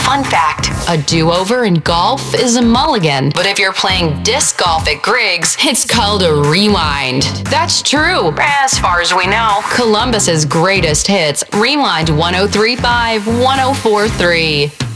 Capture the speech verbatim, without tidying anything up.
Fun fact, a do-over in golf is a mulligan. But if you're playing disc golf at Griggs, it's called a rewind. That's true, as far as we know. Columbus's greatest hits. Rewind one oh three point five, one oh four point three.